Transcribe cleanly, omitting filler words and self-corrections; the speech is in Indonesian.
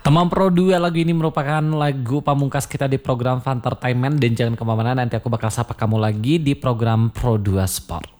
Teman Pro 2, lagu ini merupakan lagu pamungkas kita di program Fantertainment. Dan jangan kemana-mana, nanti aku bakal sapa kamu lagi di program Pro 2 Sport.